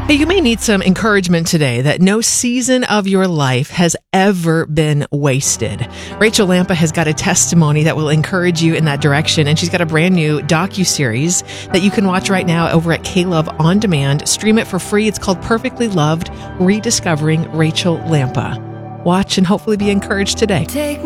Hey, you may need some encouragement today that no season of your life has ever been wasted. Rachel Lampa has got a testimony that will encourage you in that direction, and she's got a brand new docuseries that you can watch right now over at K-Love On Demand. Stream it for free. It's called Perfectly Loved, Rediscovering Rachel Lampa. Watch and hopefully be encouraged today.